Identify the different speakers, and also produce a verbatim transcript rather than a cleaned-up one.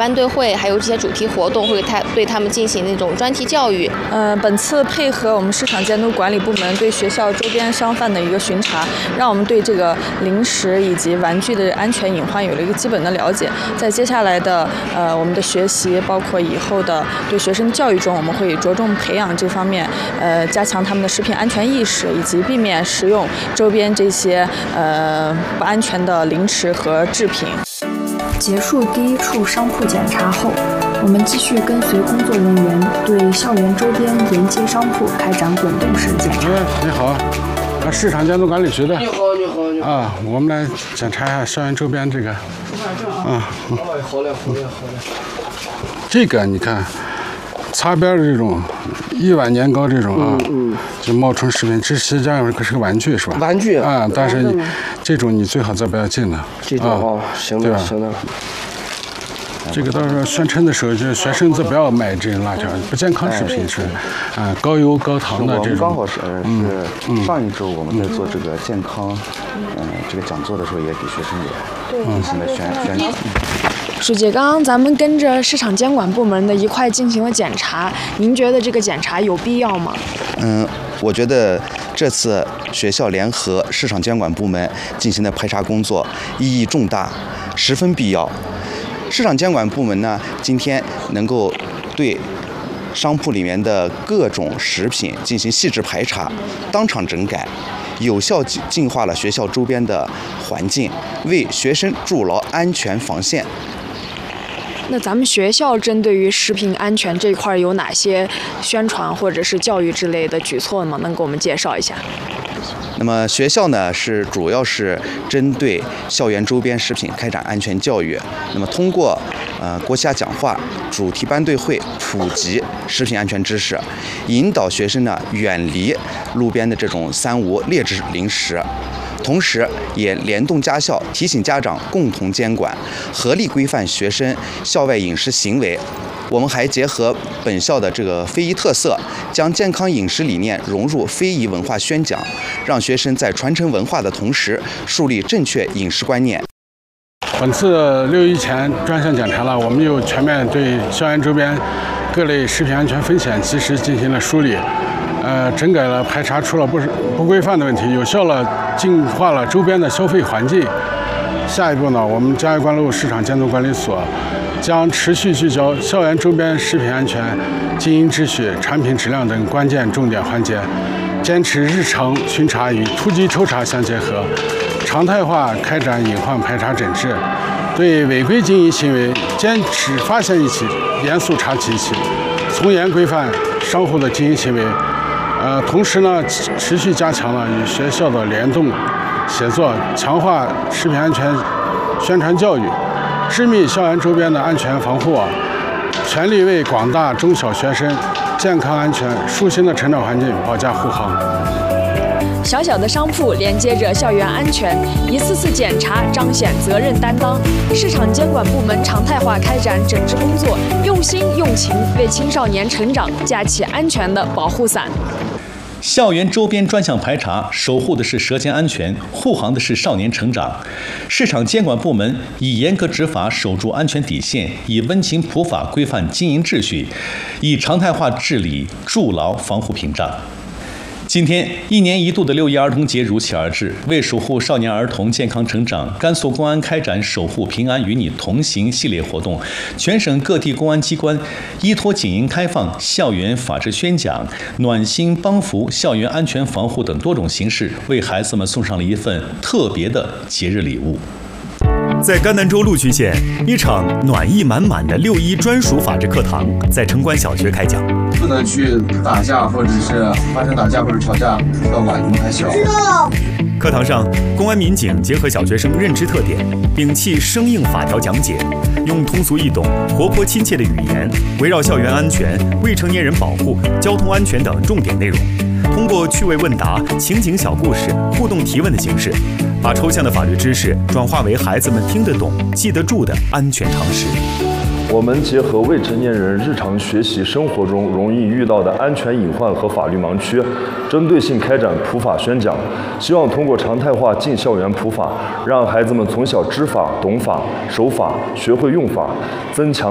Speaker 1: 班队会，还有这些主题活动，会他对他们进行那种专题教育。
Speaker 2: 呃，本次配合我们市场监督管理部门对学校周边商贩的一个巡查，让我们对这个零食以及玩具的安全隐患有了一个基本的了解。在接下来的呃我们的学习，包括以后的对学生的教育中，我们会着重培养这方面，呃，加强他们的食品安全意识，以及避免食用周边这些呃不安全的零食和制品。
Speaker 3: 结束第一处商铺检查后，我们继续跟随工作人员对校园周边沿街商铺开展滚动式检查。
Speaker 4: 哎，你好，啊，市场监督管理局的。
Speaker 5: 你好，你好，你好。
Speaker 4: 啊，我们来检查一下校园周边这个。啊。
Speaker 5: 嗯、好嘞，好嘞，好嘞，好嘞。
Speaker 4: 这个你看。擦边的这种一碗年糕这种啊，
Speaker 5: 嗯嗯、
Speaker 4: 就冒充食品，这实际上是个玩具是吧？
Speaker 5: 玩具
Speaker 4: 啊，但是你这种你最好再不要进了。
Speaker 5: 这种哦，啊、行的，行的。
Speaker 4: 这个到时候宣称的时候，就学生子不要买这种辣条，不健康食品是，啊，高油高糖的这种。
Speaker 6: 刚好是是上一周我们在做这个健康，嗯，这个讲座的时候也给学生也进行了宣宣传。
Speaker 3: 书记，刚刚咱们跟着市场监管部门的一块进行了检查，您觉得这个检查有必要吗？
Speaker 6: 嗯，我觉得这次学校联合市场监管部门进行的排查工作意义重大，十分必要。市场监管部门呢，今天能够对商铺里面的各种食品进行细致排查，当场整改，有效净化了学校周边的环境，为学生筑牢安全防线。
Speaker 3: 那咱们学校针对于食品安全这一块有哪些宣传或者是教育之类的举措吗？能给我们介绍一下？
Speaker 6: 那么学校呢是主要是针对校园周边食品开展安全教育。那么通过呃国家讲话、主题班队会普及食品安全知识，引导学生呢远离路边的这种三无劣质零食。同时，也联动家校提醒家长共同监管，合理规范学生校外饮食行为。我们还结合本校的这个非遗特色，将健康饮食理念融入非遗文化宣讲，让学生在传承文化的同时，树立正确饮食观念。
Speaker 4: 本次六一前专项检查了，我们又全面对校园周边各类食品安全风险及时进行了梳理。呃，整改了，排查出了不不规范的问题，有效了净化了周边的消费环境。下一步呢，我们嘉峪关路市场监督管理所将持续聚焦校园周边食品安全、经营秩序、产品质量等关键重点环节，坚持日常巡查与突击抽查相结合，常态化开展隐患排查整治，对违规经营行为坚持发现一起严肃查起一起，从严规范商户的经营行为。呃，同时呢，持续加强了与学校的联动协作，强化食品安全宣传教育，致密校园周边的安全防护，全力为广大中小学生健康安全、舒心的成长环境保驾护航。
Speaker 3: 小小的商铺连接着校园安全，一次次检查彰显责任担当。市场监管部门常态化开展整治工作，用心用情为青少年成长架起安全的保护伞。
Speaker 7: 校园周边专项排查，守护的是舌尖安全，护航的是少年成长。市场监管部门以严格执法守住安全底线，以温情普法规范经营秩序，以常态化治理筑牢防护屏障。今天，一年一度的六一儿童节如期而至。为守护少年儿童健康成长，甘肃公安开展“守护平安与你同行”系列活动，全省各地公安机关依托警营开放、校园法治宣讲、暖心帮扶、校园安全防护等多种形式，为孩子们送上了一份特别的节日礼物。
Speaker 8: 在甘南州鹿区县，一场暖意满满的六一专属法治课堂在城关小学开讲。
Speaker 9: 不能去打架，或者是发生打架或者吵架，要婉言开笑。
Speaker 8: 课堂上，公安民警结合小学生认知特点，摒弃生硬法条讲解，用通俗易懂、活泼亲切的语言，围绕校园安全、未成年人保护、交通安全等重点内容，通过趣味问答、情景小故事、互动提问的形式，把抽象的法律知识转化为孩子们听得懂、记得住的安全常识。
Speaker 10: 我们结合未成年人日常学习生活中容易遇到的安全隐患和法律盲区，针对性开展普法宣讲，希望通过常态化进校园普法，让孩子们从小知法、懂法、守法，学会用法，增强